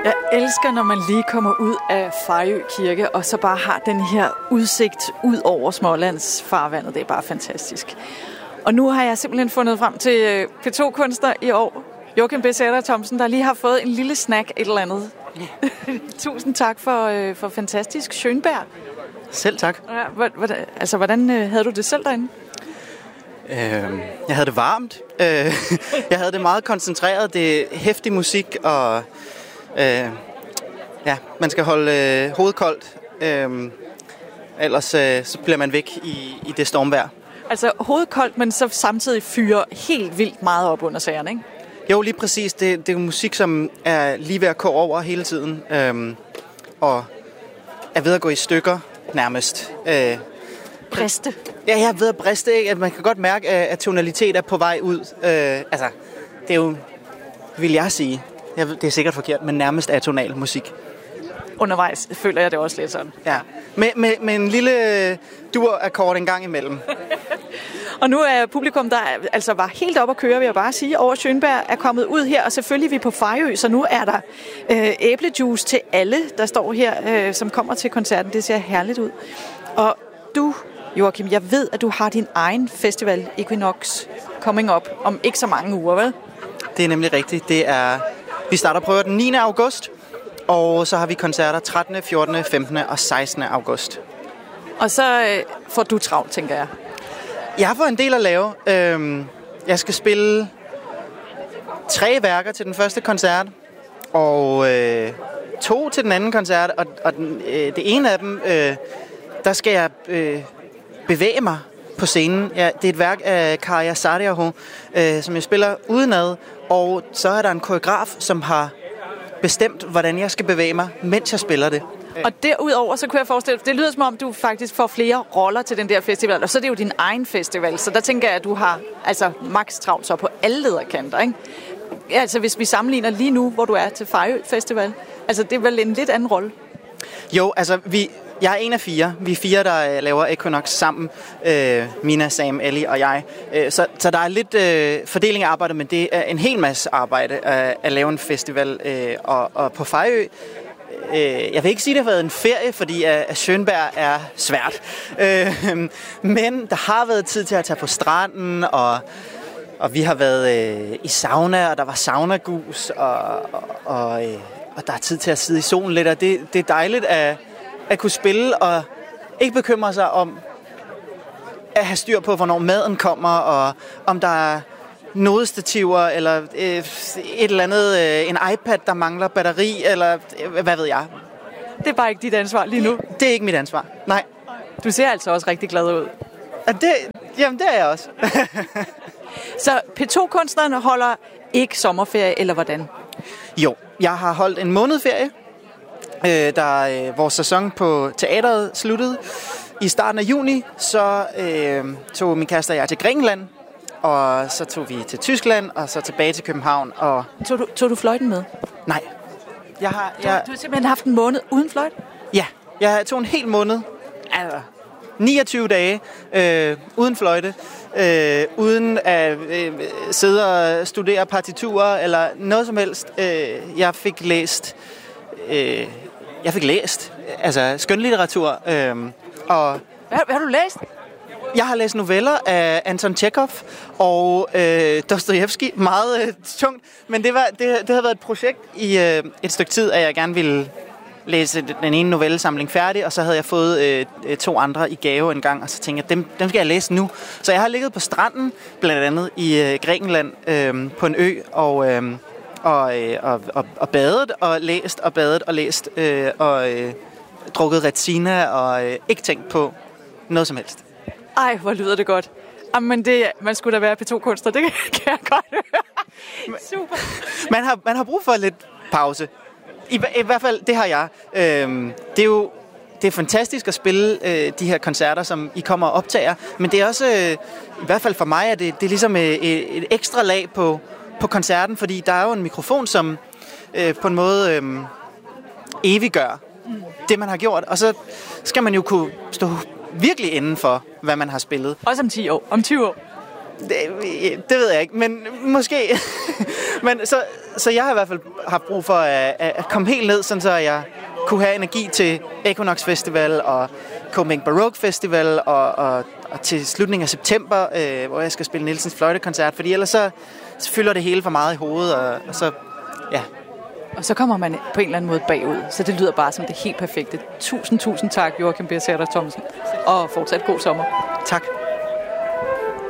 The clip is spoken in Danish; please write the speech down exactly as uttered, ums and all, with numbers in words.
Jeg elsker, når man lige kommer ud af Fejø Kirke, og så bare har den her udsigt ud over Smålands farvandet. Det er bare fantastisk. Og nu har jeg simpelthen fundet frem til P to-kunstner i år, Joachim B. Sæther Thomsen, der lige har fået en lille snack et eller andet. Ja. Tusind tak for, for fantastisk Schönberg. Selv tak. Ja, hvordan, altså, hvordan havde du det selv derinde? Øh, jeg havde det varmt. Øh, jeg havde det meget koncentreret. Det er heftig musik, og øh, ja, man skal holde øh, hovedet koldt. Øh, ellers øh, så bliver man væk i, i det stormvejr. Altså hovedet koldt, men så samtidig fyrer helt vildt meget op under sagerne, ikke? Jo, lige præcis. Det, det er musik, som er lige ved at koge over hele tiden. Øh, og er ved at gå i stykker nærmest. Øh, Briste. Ja, jeg er ved at briste, ikke? Man kan godt mærke, at tonalitet er på vej ud. Øh, altså, det er jo, vil jeg sige, jeg ved, det er sikkert forkert, men nærmest atonal musik. Undervejs føler jeg det også lidt sådan. Ja, med, med, med en lille dur-akkord en gang imellem. Og nu er publikum, der altså var helt op at køre, vil jeg bare sige, over Schönberg er kommet ud her, og selvfølgelig er vi på Fejø, så nu er der øh, æblejuice til alle, der står her, øh, som kommer til koncerten. Det ser herligt ud. Og du, Joachim, jeg ved, at du har din egen festival, Equinox, coming up om ikke så mange uger, vel? Det er nemlig rigtigt. Det er, vi starter prøver den niende august, og så har vi koncerter trettende, fjortende, femtende og sekstende august. Og så øh, får du travlt, tænker jeg. Jeg har fået en del at lave. Øhm, jeg skal spille tre værker til den første koncert, og øh, to til den anden koncert, og, og den, øh, det ene af dem, øh, der skal jeg øh, bevæge mig på scenen. Ja, det er et værk af Kaya Saariaho, øh, som jeg spiller udenad, og så er der en koreograf, som har bestemt, hvordan jeg skal bevæge mig, mens jeg spiller det. Og derudover, så kunne jeg forestille, det lyder som om, du faktisk får flere roller til den der festival, og så er det jo din egen festival, så der tænker jeg, at du har altså max travlt så på alle lederkanter, ikke? Altså hvis vi sammenligner lige nu, hvor du er til Fejø Festival, altså det er vel en lidt anden rolle? Jo, altså vi, jeg er en af fire. Vi er fire, der øh, laver Equinox sammen. Øh, Mina, Sam, Ellie og jeg. Øh, så, så der er lidt øh, fordeling af arbejde, men det er en hel masse arbejde øh, at lave en festival. Øh, og, og på Fejø, øh, jeg vil ikke sige, at det har været en ferie, fordi at, at Schönberg er svært. Øh, men der har været tid til at tage på stranden, og, og vi har været øh, i sauna, og der var saunagus, og, og, og, øh, og der er tid til at sidde i solen lidt, og det, det er dejligt at at kunne spille og ikke bekymre sig om at have styr på, hvornår maden kommer, og om der er nodestativer, eller øh, et eller andet, øh, en iPad, der mangler batteri, eller øh, hvad ved jeg. Det er bare ikke dit ansvar lige nu. Det er ikke mit ansvar, nej. Du ser altså også rigtig glad ud. Og det, jamen, det er jeg også. Så P to-kunstneren holder ikke sommerferie, eller hvordan? Jo, jeg har holdt en måned ferie. Øh, da øh, vores sæson på teateret sluttede i starten af juni, så øh, tog min kæreste og jeg til Grækenland, og så tog vi til Tyskland, og så tilbage til København. Og Tog du, tog du fløjten med? Nej. Jeg har, du, jeg... du har simpelthen haft en måned uden fløjt? Ja, jeg tog en hel måned, altså niogtyve dage, øh, uden fløjte, øh, uden at øh, sidde og studere partiturer, eller noget som helst. Øh, jeg fik læst... Øh, Jeg fik læst, altså skønlitteratur, øhm, og... Hvad, hvad har du læst? Jeg har læst noveller af Anton Tjekhov og øh, Dostojevskij, meget øh, tungt, men det, var, det, det havde været et projekt i øh, et stykke tid, at jeg gerne ville læse den ene novellesamling færdig, og så havde jeg fået øh, to andre i gave en gang, og så tænkte jeg, dem, dem skal jeg læse nu. Så jeg har ligget på stranden, blandt andet i øh, Grækenland, øh, på en ø, og... Øh, Og, øh, og, og, og badet, og læst, og badet, og læst, øh, og øh, drukket Retsina, og øh, ikke tænkt på noget som helst. Ej, hvor lyder det godt. Jamen, det, man skulle da være P to-kunstner, det kan jeg godt høre. Super. Man har, man har brug for lidt pause. I, i hvert fald, det har jeg. Øhm, det er jo det er fantastisk at spille øh, de her koncerter, som I kommer og optager, men det er også, øh, i hvert fald for mig, er det, det er ligesom øh, et ekstra lag på på koncerten, fordi der er jo en mikrofon, som øh, på en måde øh, eviggør mm. det, man har gjort, og så skal man jo kunne stå virkelig inden for, hvad man har spillet. Også om ti år, om tyve år. Det, det ved jeg ikke, men måske. Men så, så jeg har i hvert fald haft brug for at, at komme helt ned, sådan så jeg kunne have energi til Equinox Festival og Copenhagen Baroque Festival og, og, og til slutningen af september, øh, hvor jeg skal spille Nielsens fløjtekoncert, fordi ellers så, så fylder det hele for meget i hovedet, og, og så, ja. Og så kommer man på en eller anden måde bagud, så det lyder bare som det helt perfekte. Tusind, tusind tak, Joachim B. Sæther Thomsen, og fortsat god sommer. Tak.